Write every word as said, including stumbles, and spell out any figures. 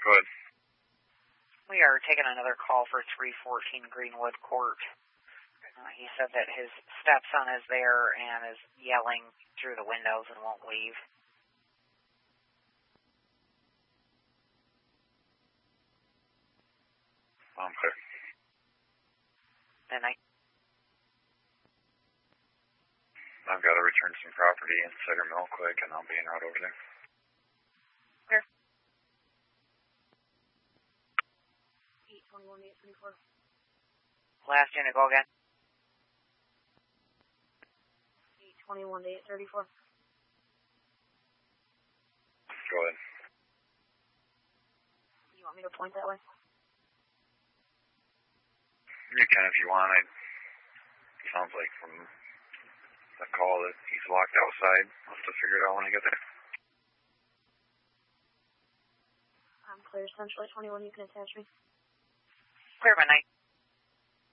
Go ahead. We are taking another call for three fourteen Greenwood Court. Uh, he said that his stepson is there and is yelling through the windows and won't leave. Okay. And I... I've got to return some property in Cider Mill quick, and I'll be en route over there. Where? eight twenty-one, eight thirty-four. Last unit, go again. eight twenty-one, eight thirty-four. Go ahead. You want me to point that way? You can if you want. I, it sounds like from the call that he's locked outside. I'll have to figure it out when I get there. I'm clear, Central eight twenty-one, you can attach me. Clear by night.